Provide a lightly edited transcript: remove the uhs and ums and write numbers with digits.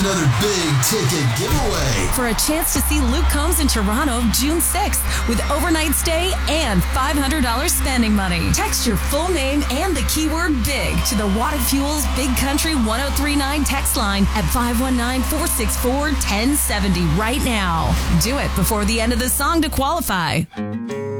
another big ticket giveaway. For a chance to see Luke Combs in Toronto June 6th with overnight stay and $500 spending money. Text your full name and the keyword BIG to the Watt Fuels Big Country 1039 text line at 519-464-1070 right now. Do it before the end of the song to qualify.